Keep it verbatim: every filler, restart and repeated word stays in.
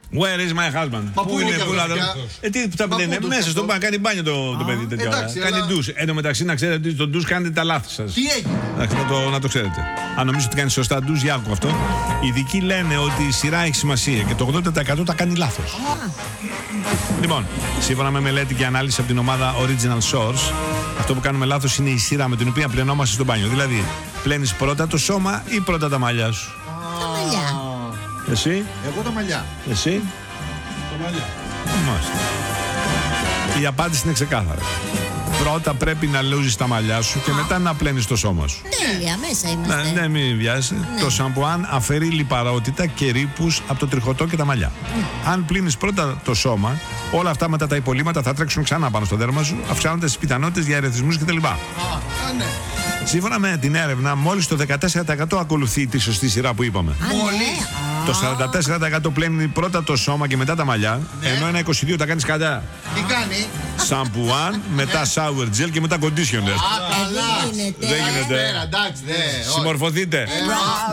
Where is my husband? Μα πού είναι πού και να αυτό, το- παιδιά? Ε, τι θα Μα λένε, πού το μέσα αυτό? στον μπάνιο, κάνει μπάνιο το, το παιδί τέτοια ώρα. εντάξει, Κάνει αλλά- ντους. Εν τω μεταξύ, να ξέρετε ότι στο ντους κάνετε τα λάθη σας. Τι έγινε? Εντάξει, να, το, να το ξέρετε. Αν νομίζω ότι κάνει σωστά ντους, για άκου αυτό. Οι ειδικοί λένε ότι η σειρά έχει σημασία και το ογδόντα τοις εκατό τα κάνει λάθος. Λοιπόν, σύμφωνα με μελέτη και ανάλυση από την ομάδα Original Source, αυτό που κάνουμε λάθος είναι η σειρά με την οποία πλενόμαστε στο μπάνιο. Δηλαδή, πλένεις πρώτα το σώμα ή πρώτα τα μαλλιά σου. Τα μαλλιά. Εσύ, Εγώ τα μαλλιά. εσύ. Τα μαλλιά. Μάλιστα. Η απάντηση είναι ξεκάθαρη. Πρώτα πρέπει να λούζεις τα μαλλιά σου και μετά να πλένεις το σώμα σου. Τέλεια, μέσα είμαστε. Ναι, ναι, μην βιάζεσαι. Το σαμπουάν αφαιρεί λιπαρότητα και ρήπους από το τριχωτό και τα μαλλιά. Αν πλύνεις πρώτα το σώμα, όλα αυτά μετά τα υπολείμματα θα τρέξουν ξανά πάνω στο δέρμα σου, αυξάνοντας τις πιθανότητες για ερεθισμούς κτλ. Α, α, ναι. Σύμφωνα με την έρευνα, μόλις το δεκατέσσερα τοις εκατό ακολουθεί τη σωστή σειρά που είπαμε. Α, ναι. Μόλις. Το σαράντα τέσσερα τοις εκατό πλένει πρώτα το σώμα και μετά τα μαλλιά, ενώ ένα είκοσι δύο τοις εκατό τα κάνεις κατά. Τι κάνει? Σαμπουάν, μετά shower gel και μετά conditioner. Α, καλά. Δεν γίνεται. Δεν γίνεται. Καλησπέρα, εντάξει, δε. όχι. Συμμορφωθείτε. Ε,